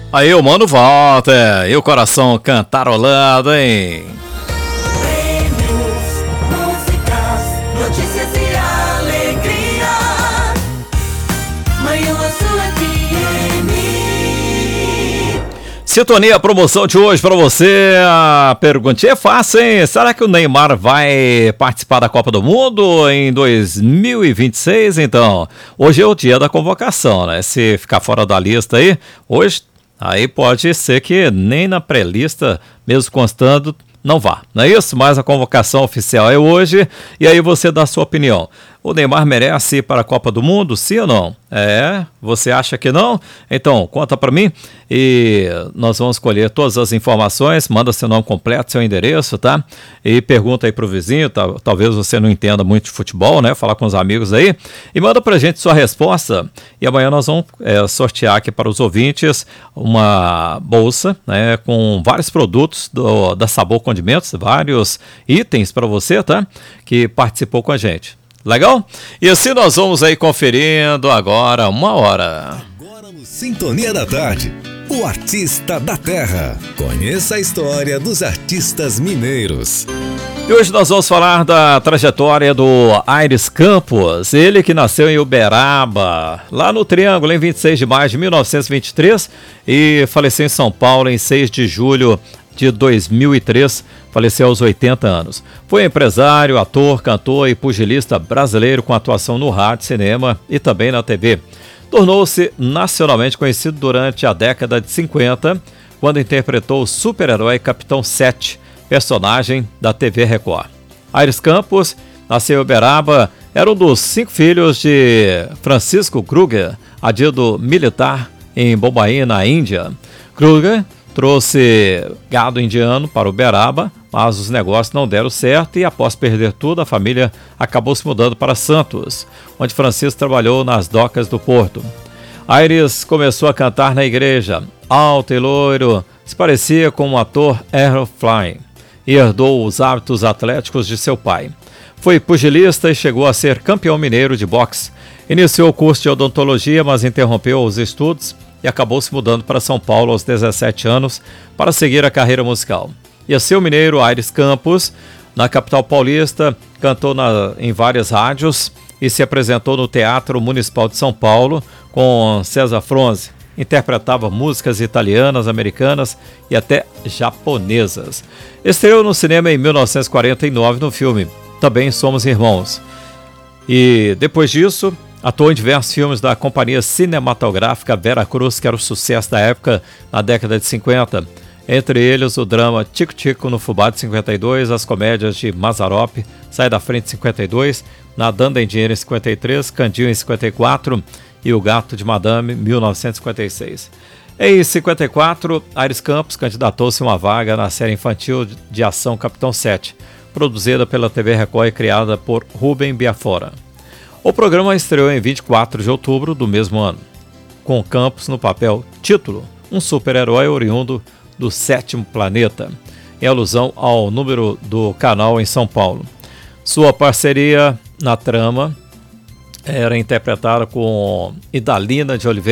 Aí o mano volta, e o coração cantarolando, hein? Prêmios, músicas, notícias e alegria. Manhã Azul FM. Sintonia, a promoção de hoje para você. A perguntinha é fácil, hein? Será que o Neymar vai participar da Copa do Mundo em 2026? Então, hoje é o dia da convocação, né? Se ficar fora da lista aí pode ser que nem na pré-lista, mesmo constando, não vá. Não é isso? Mas a convocação oficial é hoje e aí você dá a sua opinião. O Neymar merece ir para a Copa do Mundo, sim ou não? Você acha que não? Então, conta para mim e nós vamos colher todas as informações. Manda seu nome completo, seu endereço, tá? E pergunta aí pro vizinho, talvez você não entenda muito de futebol, né? Falar com os amigos aí. E manda pra gente sua resposta. E amanhã nós vamos sortear aqui para os ouvintes uma bolsa, né? Com vários produtos da Sabor Condimentos, vários itens para você, tá? Que participou com a gente. Legal? E assim nós vamos aí conferindo agora 1h. Agora no Sintonia da Tarde, o Artista da Terra. Conheça a história dos artistas mineiros. E hoje nós vamos falar da trajetória do Aires Campos, ele que nasceu em Uberaba, lá no Triângulo, em 26 de maio de 1923 e faleceu em São Paulo em 6 de julho de 2003, faleceu aos 80 anos. Foi empresário, ator, cantor e pugilista brasileiro com atuação no rádio, cinema e também na TV. Tornou-se nacionalmente conhecido durante a década de 50, quando interpretou o super-herói Capitão 7, personagem da TV Record. Aires Campos nasceu em Uberaba, era um dos 5 filhos de Francisco Kruger, adido militar em Bombaim, na Índia. Kruger trouxe gado indiano para Uberaba, mas os negócios não deram certo e após perder tudo, a família acabou se mudando para Santos, onde Francisco trabalhou nas docas do porto. Aires começou a cantar na igreja, alto e loiro, se parecia com um ator Aerofly e herdou os hábitos atléticos de seu pai. Foi pugilista e chegou a ser campeão mineiro de boxe. Iniciou o curso de odontologia, mas interrompeu os estudos e acabou se mudando para São Paulo aos 17 anos para seguir a carreira musical. E a seu mineiro Aires Campos, na capital paulista, cantou em várias rádios e se apresentou no Teatro Municipal de São Paulo com César Fronzi. Interpretava músicas italianas, americanas e até japonesas. Estreou no cinema em 1949 no filme Também Somos Irmãos. E depois disso, atuou em diversos filmes da companhia cinematográfica Vera Cruz, que era o sucesso da época na década de 50. Entre eles o drama Tico Tico no Fubá de 52, as comédias de Mazzaropi, Sai da Frente 52, Nadando em Dinheiro em 53, Candinho em 54 e O Gato de Madame 1956. Em 54, Aires Campos candidatou-se a uma vaga na série infantil de ação Capitão 7, produzida pela TV Record e criada por Rubem Biafora. O programa estreou em 24 de outubro do mesmo ano, com Campos no papel título, um super-herói oriundo do 7º planeta, em alusão ao número do canal em São Paulo. Sua parceria na trama era interpretada com Idalina de Oliveira